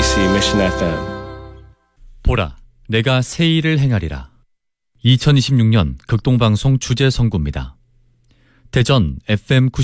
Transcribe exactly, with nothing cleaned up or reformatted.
케이비씨 Mission 에프엠. 보라, 내가 새 일을 행하리라. 이천이십육 년 극동방송 주제 선구입니다. 대전 에프엠